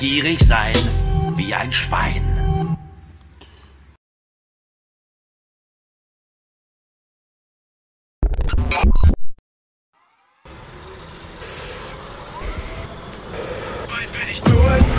Gierig sein wie ein Schwein. Bald bin ich durch.